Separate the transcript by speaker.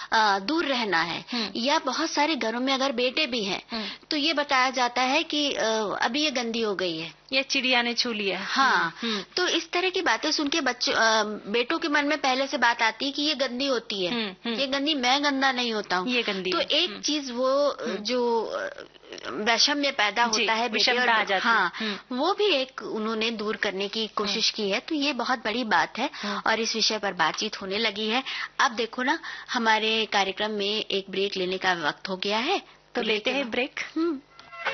Speaker 1: दूर रहना है, या बहुत सारे घरों में अगर बेटे भी हैं तो ये बताया जाता है कि अभी ये गंदी हो गई है,
Speaker 2: या चिड़िया ने छू लिया।
Speaker 1: हाँ। तो इस तरह की बातें सुन के बच्चों बेटों के मन में पहले से बात आती है कि ये गंदी होती है, ये गंदी, मैं गंदा नहीं होता हूँ,
Speaker 2: ये गंदी
Speaker 1: तो
Speaker 2: है।
Speaker 1: एक चीज वो जो वैषम्य पैदा होता है बेटे और, हाँ, वो भी एक उन्होंने दूर करने की कोशिश की है। तो ये बहुत बड़ी बात है और इस विषय पर बातचीत होने लगी है। अब देखो ना, हमारे कार्यक्रम में एक ब्रेक लेने का वक्त हो गया है,
Speaker 2: तो लेते हैं ब्रेक।